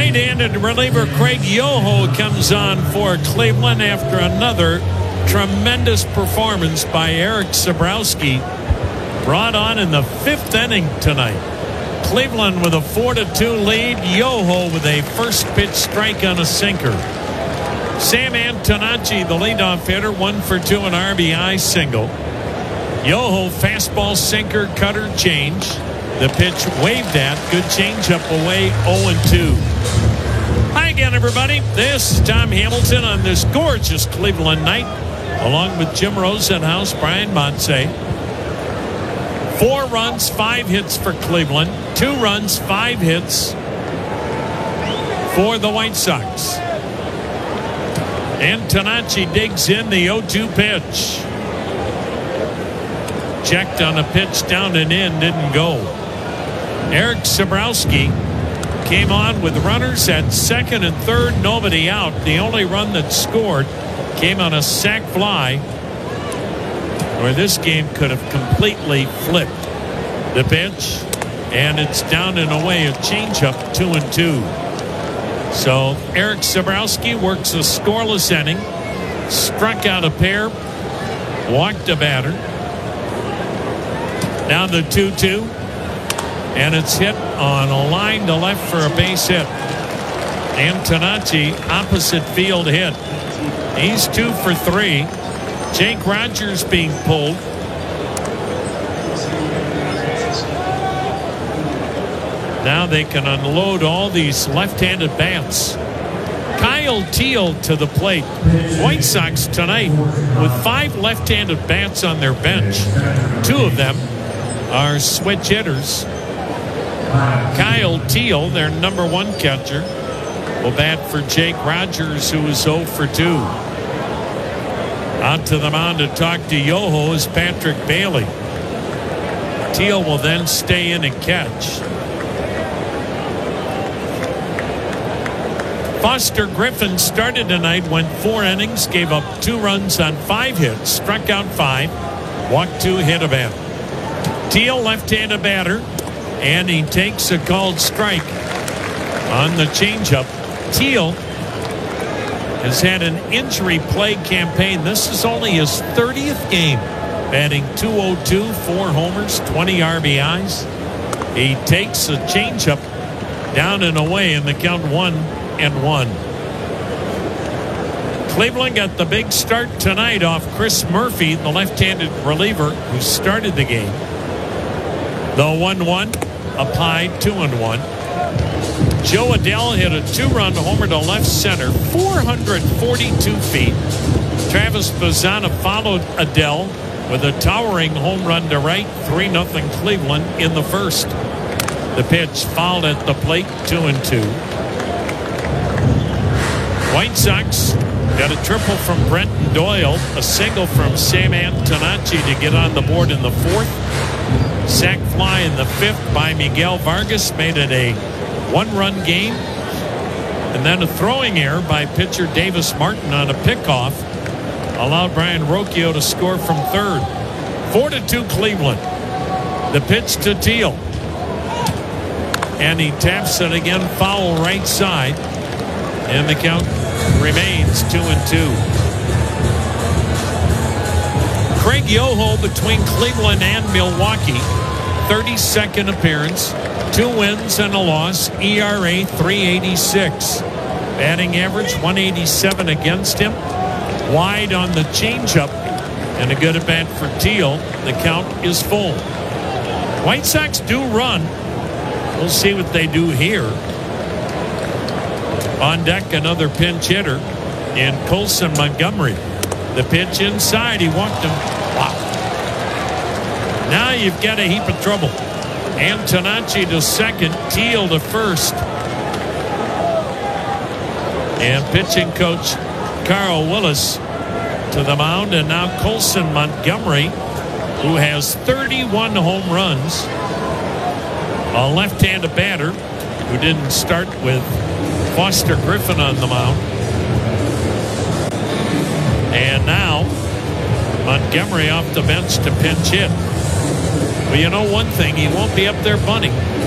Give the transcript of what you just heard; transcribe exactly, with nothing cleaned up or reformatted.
Right-handed reliever Craig Yoho comes on for Cleveland after another tremendous performance by Eric Sabrowski, brought on in the fifth inning tonight. Cleveland with a four to two lead. Yoho with a first pitch strike on a sinker. Sam Antonacci, the leadoff hitter, one for two, an R B I single. Yoho fastball, sinker, cutter, change. The pitch waved at. Good changeup away, oh and two. Hi again, everybody. This is Tom Hamilton on this gorgeous Cleveland night, along with Jim Rosenhaus, Brian Montse. Four runs, five hits for Cleveland. Two runs, five hits for the White Sox. Antonacci digs in the oh two pitch. Checked on a pitch down and in, didn't go. Eric Sabrowski came on with runners at second and third, nobody out. The only run that scored came on a sac fly, where this game could have completely flipped. The pitch, and it's down and away, a changeup, two and two. So Eric Sabrowski works a scoreless inning, struck out a pair, walked a batter. Now the two two, and it's hit on a line to left for a base hit. Antonacci, opposite field hit. He's two for three. Jake Rogers being pulled. Now they can unload all these left-handed bats. Kyle Teel to the plate. White Sox tonight with five left-handed bats on their bench. Two of them are switch hitters. Kyle Teel, their number one catcher, will bat for Jake Rogers, who is oh for two. Out to the mound to talk to Yoho is Patrick Bailey. Teel will then stay in and catch. Foster Griffin started tonight, went four innings, gave up two runs on five hits, struck out five, walked two, hit a batter. Teel, left-handed batter, and he takes a called strike on the changeup. Teel has had an injury-plagued campaign. This is only his thirtieth game, batting two oh two, four homers, twenty R B Is. He takes a changeup down and away, in the count one and one. Cleveland got the big start tonight off Chris Murphy, the left-handed reliever who started the game. The one one applied, two and one. Joe Adell hit a two-run homer to left center, four hundred forty-two feet. Travis Bazzana followed Adell with a towering home run to right, three nothing Cleveland in the first. The pitch fouled at the plate, two and two. White Sox got a triple from Brenton Doyle, a single from Sam Antonacci to get on the board in the fourth. Sac fly in the fifth by Miguel Vargas made it a one-run game. And then a throwing error by pitcher Davis Martin on a pickoff allowed Brian Rocchio to score from third. Four to two Cleveland. The pitch to Teel. And he taps it again, foul right side. And the count remains two and two. Craig Yoho between Cleveland and Milwaukee. thirty-second appearance. Two wins and a loss. E R A three eighty-six. Batting average one eighty-seven against him. Wide on the changeup. And a good at bat for Teel. The count is full. White Sox do run. We'll see what they do here. On deck, another pinch hitter in Colson Montgomery. The pitch inside. He walked him. Wow. Now you've got a heap of trouble. Antonacci to second. Teel to first. And pitching coach Carl Willis to the mound. And now Colson Montgomery, who has thirty-one home runs. A left-handed batter who didn't start with Foster Griffin on the mound. And now Montgomery off the bench to pinch hit. Well, you know one thing, he won't be up there bunting.